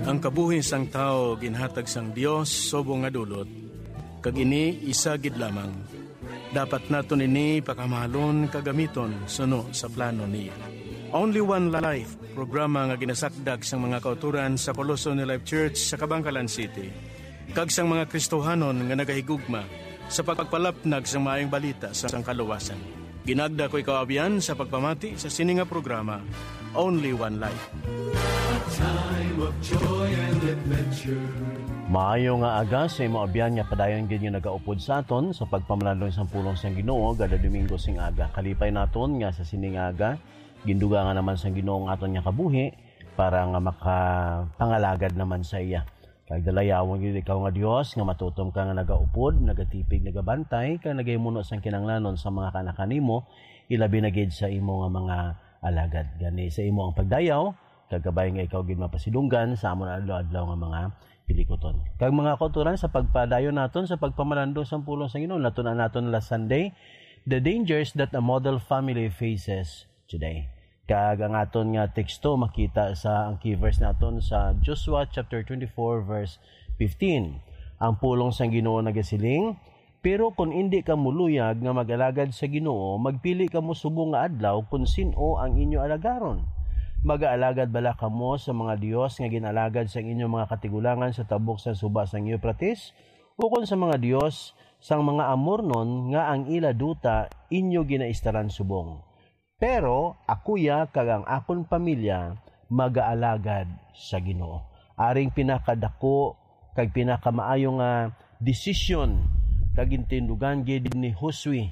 Ang kabuhi sang tao ginhatag sang Dios subong nga dulot, kag ini isa gid lamang. Dapat naton ini pakamahalon kagamiton suno sa plano niya. Only One Life, programa nga ginasakdag sang mga kauturan sa Coloso ni Life Church sa Kabangkalan City, kag sang mga Kristohanon nga nagahigugma sa pagpalapnag sang maayong balita sa sang kaluwasan. Ginagda ko ikaw abyan sa pagpamati sa sininga programa, Only One Life. Time of joy and adventure. Maayo nga aga sa imo abyan nga padayon gid nga nagaupod sa aton sa pagpamalandong sang pulong sang Ginoo kada Domingo sing aga. Kalipay naton nga sa sining aga ginduga nga naman sang Ginoo nga aton nga kabuhi para nga makapangalagad naman sa iya. Kag dalayawon gid ikaw nga Dios nga matutom ka nga nagaupod, nagatipig, nagabantay kag nagahimuno sang kinanglanon sa mga kanak nimo, ilabi na gid sa imo nga mga alagad. Gani sa imo ang pagdayaw kagabay nga ikaw gid mapasidunggan sa amon adlaw-adlaw nga mga pilikuton. Kag mga kauturan sa pagpadayon naton sa pagpamalando sa pulong sa Ginoo natunan naton last Sunday, the dangers that a model family faces today. Kag ang aton nga teksto makita sa ang key verse naton sa Joshua chapter 24 verse 15. Ang pulong sa Ginoo nagasiling, pero kung hindi ka muluyag nga mag-alagad sa Ginoo, magpili ka mo subong nga adlaw kung sino ang inyo alagaron. Mag-aalagad bala kamo sa mga Dios nga ginalagad sa inyong mga katigulangan sa tabok sa suba sang Euphrates, ukon sa mga Dios sang mga Amornon nga ang ila duta inyo ginaistaran subong. Pero akuya kag ang akon pamilya mag-aalagad sa Ginoo. Aring pinakadako kag pinakamaayo nga desisyon kag intindugan gid ni Josue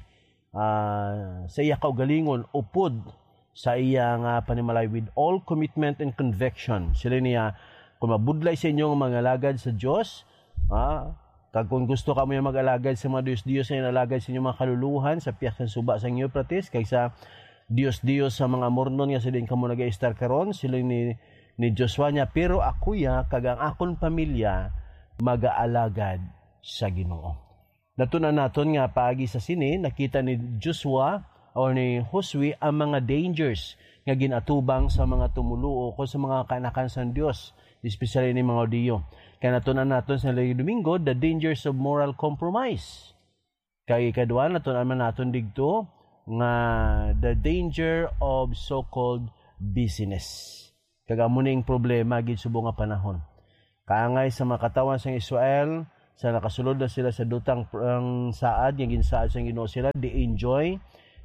sa iya kaugalingon upod sa iya nga panimalay with all commitment and conviction. Sila niya, kung mabudlay sa inyong mga alagad sa Diyos, kag kung gusto ka mo yung mag-alagad sa mga Diyos-Diyos na alagad sa inyong mga kaluluhan, sa piyak ng suba sa Euphrates, kaysa Diyos-Diyos sa mga Mornon nga sila ka mo nag-i-star karon, sila ni Joshua niya, pero ako kag ang akon pamilya, mag-aalagad sa Ginoo. Natunan naton nga paagi sa sini, nakita ni Joshua o ni Josue ang mga dangers nga ginatubang sa mga tumuluo o sa mga kanakan sa Dios, especially ni mga Diyo. Kaya natunan naton sa Domingo, the dangers of moral compromise. Kaya ikadua, natunan naton digto nga the danger of so-called busyness. Kagamuning problema gid subong nga panahon. Kaangay sa mga katawan sa Israel, sa nakasulod na sila sa dutang saad, yung ginsaad sa Ginoo sila, they enjoy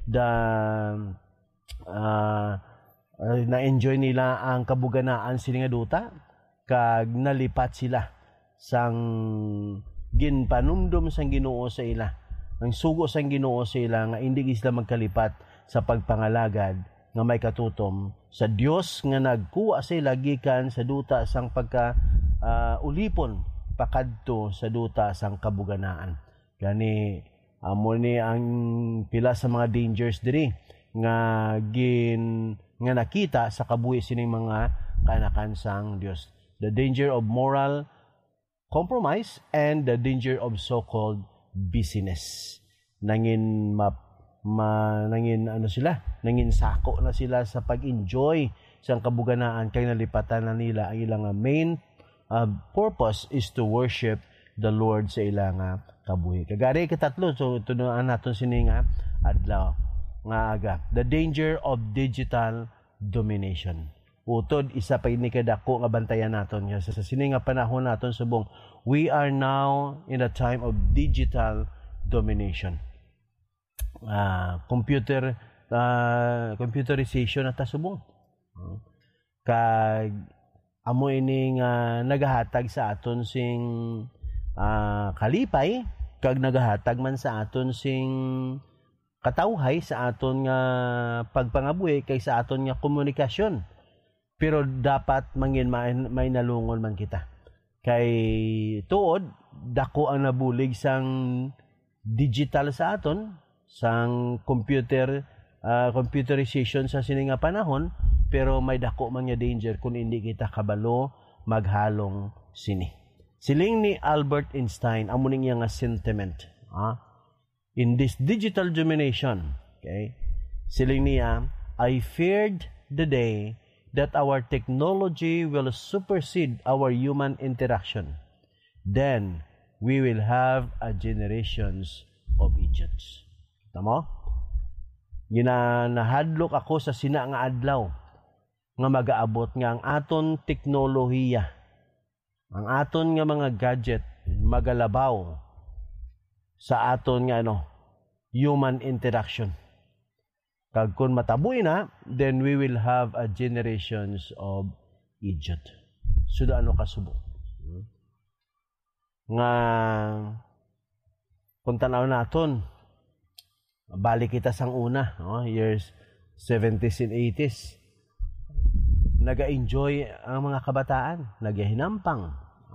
na-enjoy nila ang kabuganaan sila nga duta, kag nalipat sila sang ginpanumdum sang Ginoo sa ila. Ang sugo sang Ginoo sa ila nga hindi sila magkalipat sa pagpangalagad nga may katutom sa Dios nga nagkuha sila gikan sa duta sang pagka ulipon pakadto sa duta sang kabuganaan. Gani amo ni ang pila sa mga dangers diri nga nakita sa kabuhi sining mga kanakan sang Dios. The danger of moral compromise and the danger of so-called busyness. Nangin sako na sila sa pag-enjoy sa kabuganaan kay nalipatan na nila ang ilang main purpose is to worship the Lord sa ilang kabuhi. Kagari katatlo, so tunuan natin sininga adlaw nga aga. The danger of digital domination. Utod, isa pa ini kadako nga bantayan naton nga sa sininga panahon naton subong. We are now in a time of digital domination. Computerization na tasubong. Kag amo ini nga nagahatag sa aton sing kalipay, kag nagahatag man sa aton sing katawhay sa aton nga pagpangabuhi kay sa aton nga komunikasyon. Pero dapat mangin may nalungon man kita. Kay tuod dako ang nabulig sang digital sa aton, sang computerization sa sininga panahon, pero may dako man nga danger kung hindi kita kabalo maghalong sini. Siling ni Albert Einstein, amuning nga sentiment. In this digital domination, okay, siling niya, I feared the day that our technology will supersede our human interaction, then we will have a generations of idiots. Tama? Nahadlok ako sa sina nga adlaw nga magaabot nga ang aton teknolohiya, ang aton nga mga gadget magalabaw sa aton nga human interaction. Kag kung mataboy na, then we will have a generations of idiot. Suda kasubo. Nga kung tanaw naton, balik kita sang una, years 70s and 80s. Naga-enjoy ang mga kabataan, nagahinampang.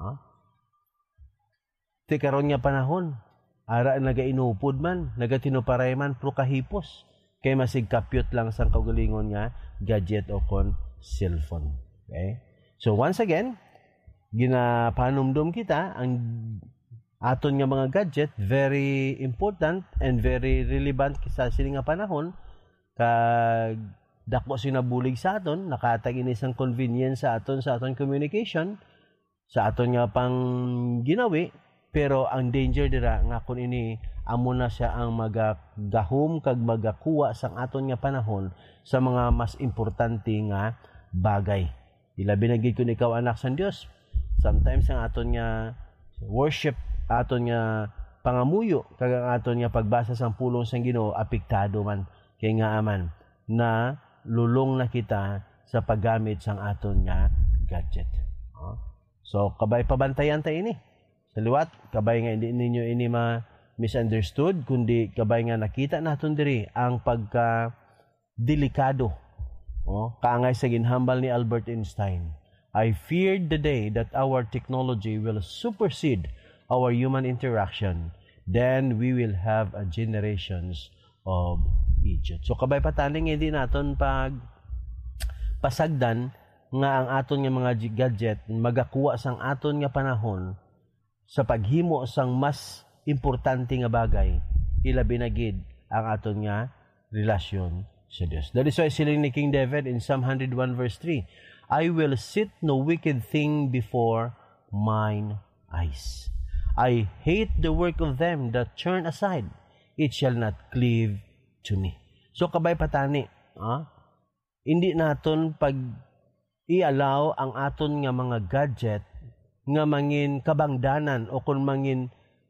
Ti karon nga panahon, ara naga-inupod man, nagatinuparay man pro kahipos. Kay masig kapyot lang sang kaugalingon nga gadget o kon cellphone. Okay? So once again, ginapanumdum kita ang aton nga mga gadget very important and very relevant sa sini nga panahon kag dako sinabulig sa aton, nakatag ini sang convenience sa aton communication, sa aton nga pang ginawi, pero ang danger dira nga kun ini amo na siya ang magagahom kag magakuha sang aton nga panahon sa mga mas importante nga bagay. Ilabi na gid kun ikaw anak sang Dios. Sometimes ang aton nga worship, aton nga pangamuyo kag ang aton nga pagbasa sang pulong sang Ginoo apektado man kay nga aman na lulong na kita sa paggamit sang aton nga gadget. So kabay pabantayan ta ini. Sa liwat, kabay nga hindi ninyo ini misunderstood, kundi kabay nga nakita naton diri ang pagka-delikado. Kaangay sa ginhambal ni Albert Einstein. I feared the day that our technology will supersede our human interaction. Then we will have a generations of idiots. So kabay pataling hindi naton pasagdan nga ang aton nga mga gadget magakuha sang aton nga panahon sa paghimo sang mas importante nga bagay, ilabi na gid ang aton nga relasyon sa Dios. That is why siling ni King David in Psalm 101 verse 3, I will sit no wicked thing before mine eyes. I hate the work of them that turn aside. It shall not cleave to me. So kabay patani, hindi naton pag i-allow ang aton nga mga gadget nga mangin kabangdanan o kung mangin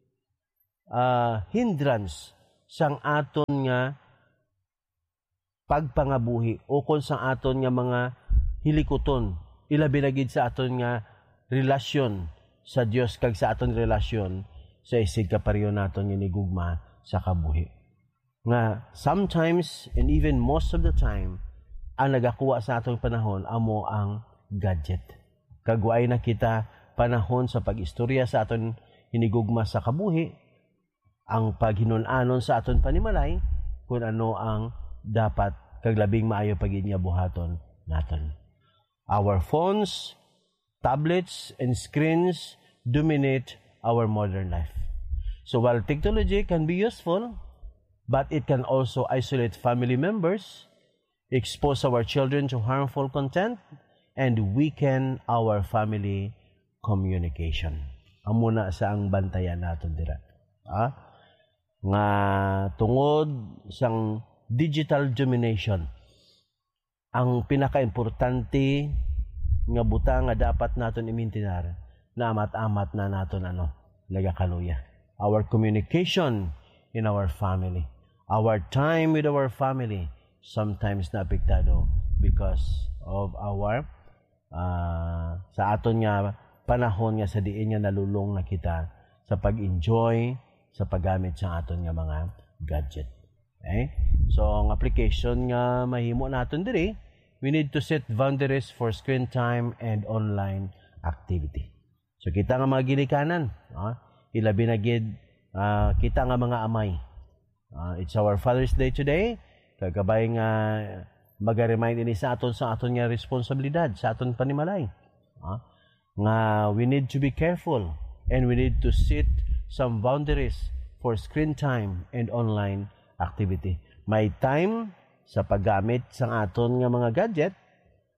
hindrance sang aton nga pagpangabuhi o kung sang aton nga mga hilikuton, ilabi na gid sa aton nga relasyon sa Dios kag sa aton relasyon sa isig kapareho naton nga nigugma sa kabuhi. Nga sometimes and even most of the time ang nagakuha sa atong panahon amo ang gadget. Kagway na kita panahon sa pag-istorya sa aton hinigugma sa kabuhi, ang paghinon-anon sa aton panimalay, kung ano ang dapat kaglabing maayo paginya buhaton naton. Our phones, tablets, and screens dominate our modern life. So while technology can be useful, but it can also isolate family members, expose our children to harmful content, and weaken our family communication. Amo na sa ang bantayan naton dira. Nga tungod sang digital domination, ang pinaka-importante nga butang nga dapat naton imintinar na amat-amat na naton nagakaluya. Our communication in our family, our time with our family, sometimes naapektado because of our sa aton nga panahon nga sa diin nga nalulong na kita sa pag-enjoy sa paggamit sa aton nga mga gadget. Okay? So ang application nga mahimo naton diri, we need to set boundaries for screen time and online activity. So kita nga mga ginikanan, ilabi na gid kita nga mga amay. It's our Father's Day today. Kagabay nga maga-remind ini sa aton nga responsibilidad sa aton panimalay. Nga we need to be careful and we need to set some boundaries for screen time and online activity. May time sa paggamit sa aton nga mga gadget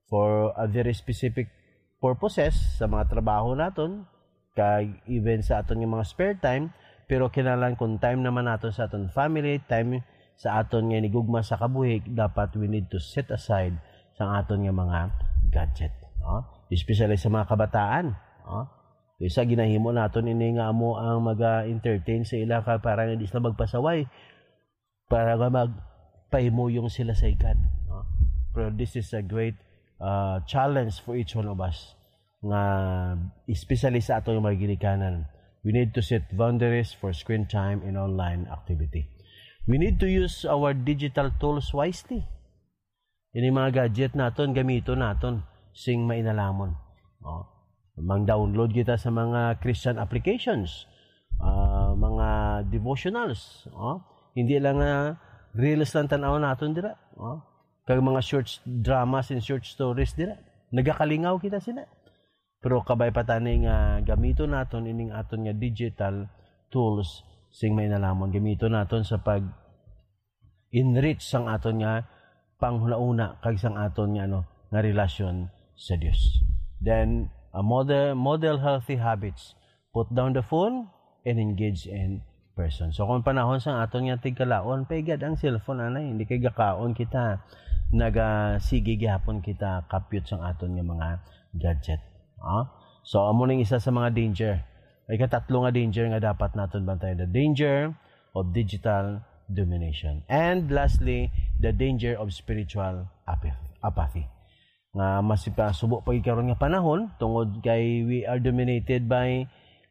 for a very specific purposes sa mga trabaho naton, kag even sa aton yung mga spare time, pero kinahanglan kung time naman naton sa aton family, time sa aton nga nigugma sa kabuhi, dapat we need to set aside sa aton nga mga gadget. Especially sa mga kabataan. Isa ginahimo naton ini nga amo ang mag-entertain sa ila ka para hindi sila magpasaway, para magpahimuyong sila sa ikad. Pero this is a great challenge for each one of us, nga especially sa ato yung mga ginikanan. We need to set boundaries for screen time and online activity. We need to use our digital tools wisely. Ini mga gadget naton, gamito naton sing mainalamon. Mang-download kita sa mga Christian applications, mga devotionals. Hindi lang reels lang tanaw naton dira. Kag mga short dramas and short stories dira. Nagakalingaw kita sila. Pero kabay patani nga gamito naton ining aton nga digital tools sing may nalamon, gamito naton sa pag enrich sang aton nga panghuna-una kag sang aton nga nga relasyon sa Dios. Then model healthy habits. Put down the phone and engage in person. So kung panahon sang aton nga tigkalaon, paigad ang cellphone anay, hindi kay gakaon kita nagasigi gyapon kita kapyot sang aton nga mga gadget. So amo ning isa sa mga danger. Ay katatlo nga danger nga dapat naton bantayan. The danger of digital domination. And lastly, the danger of spiritual apathy. Nga masipasubo pag karon nga panahon tungod kay we are dominated by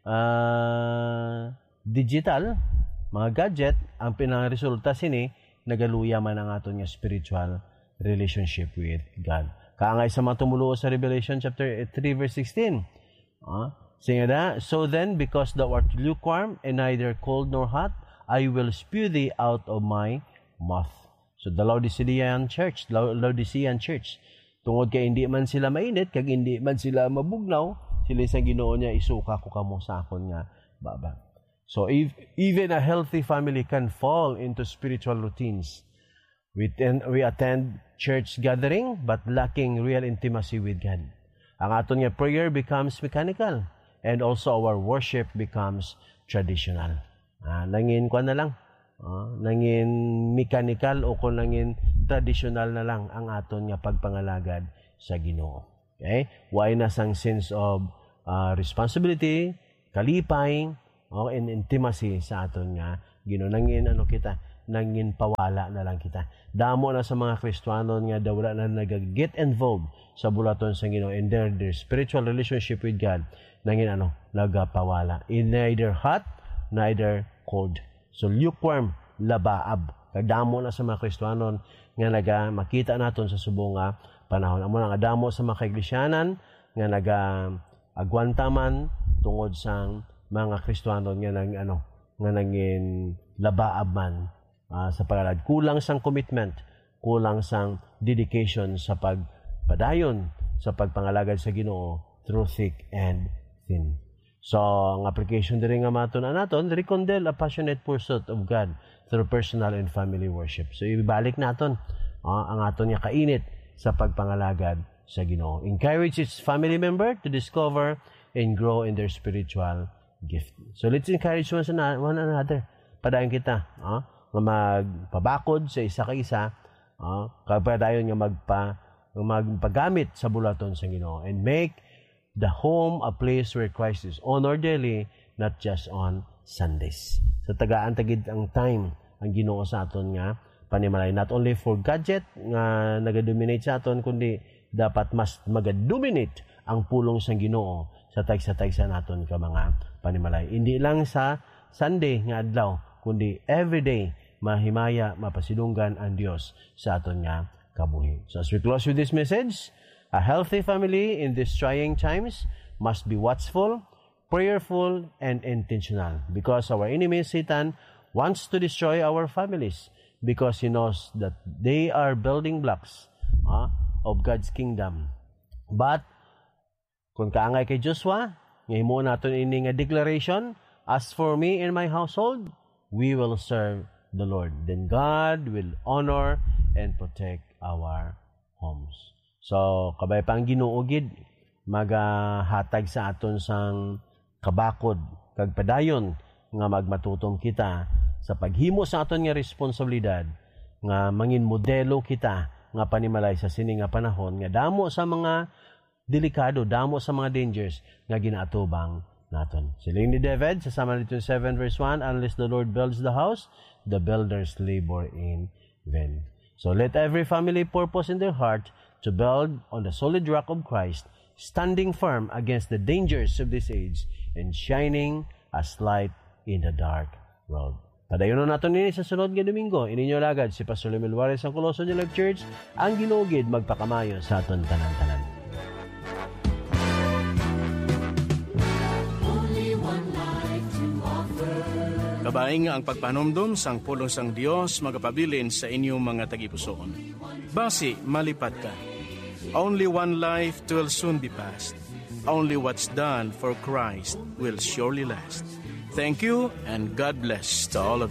digital mga gadget, ang pinangaresulta sini nagaluya man ang aton nga spiritual relationship with God. Kaangay sa mga tumuluo sa Revelation chapter 3 verse 16. Singa so then, because thou art lukewarm and neither cold nor hot, I will spew thee out of my mouth. So the Laodicean church, tungod kay hindi man sila mainit, kag hindi man sila mabugnaw, sila sa Ginoo niya, isuka ko kamo sa akon nga baba. So even a healthy family can fall into spiritual routines. We attend church gathering but lacking real intimacy with God. Ang aton nga prayer becomes mechanical and also our worship becomes traditional. Nangin ko na lang. Nangin mechanical o kung nangin traditional na lang ang aton nga pagpangalagad sa Ginoo. Okay? Why na sang sense of responsibility, kalipay, and intimacy sa aton nga Ginoo. Nangin nangin pawala na lang kita. Damo na sa mga Kristiyano nga wala na nag-get involved sa bulaton sa Ginoo and their spiritual relationship with God. Nangin nagapawala. In neither hot, neither cold. So lukewarm, labaab. Kagdamo na sa mga Kristiyano nga makita naton sa subong nga panahon. Amo nga damo sa mga kaiglesianan nga agwantaman tungod sang mga Kristiyano nga nga nangin labaab man. Sa pagalad, kulang sang commitment, kulang sang dedication sa pagpadayon sa pagpangalagad sa Ginoo through thick and thin. So, ang application diri nga maton naton, rekindle a passionate pursuit of God through personal and family worship. So, ibalik naton ang aton nga kainit sa pagpangalagad sa Ginoo. Encourage each family member to discover and grow in their spiritual gift. So, let's encourage one another. Padayon kita, nga magpabakod sa isa ka isa, kapadayon nga magpagamit sa bulaton sa Ginoo and make the home a place where Christ is honored daily, not just on Sundays. Sa tagaan tagid ang time ang Ginoo sa aton nga panimalay, not only for gadget nga nagadominate sa aton, kundi dapat mas magadominate ang pulong sa Ginoo sa tagsa naton ka mga panimalay. Hindi lang sa Sunday nga adlaw, kundi everyday mahimaya, mapasidunggan ang Dios sa aton nga kabuhi. So as we close with this message, a healthy family in these trying times must be watchful, prayerful, and intentional, because our enemy Satan wants to destroy our families because he knows that they are building blocks of God's kingdom. But kung kaangay kay Joshua, ngahimo naton ini nga declaration, as for me and my household, we will serve the Lord. Then God will honor and protect our homes. So, kabay pa ang Ginoo gid magahatag sa aton sang kabakod kag padayon nga magmatutom kita sa paghimo sa aton nga responsibilidad nga mangin modelo kita nga panimalay sa sini nga panahon nga damo sa mga delikado, damo sa mga dangers nga ginaatubang naton. Siling ni David sa Psalm 7 verse 1, unless the Lord builds the house, the builders labor in vain. So let every family purpose in their heart to build on the solid rock of Christ, standing firm against the dangers of this age and shining as light in the dark world. Padayon naton ini sa sunod nga Domingo. Ininyo lagad si Pastor Lemel Juarez ng Coloso New Life Church, ang ginugid magpakamayo sa aton tanan-tanan. Kabaing nga ang pagpanomdom sang pulong sang Dios magapabilin sa inyong mga tagipusoon. Basi, malipat ka. Only one life will soon be past. Only what's done for Christ will surely last. Thank you and God bless to all of you.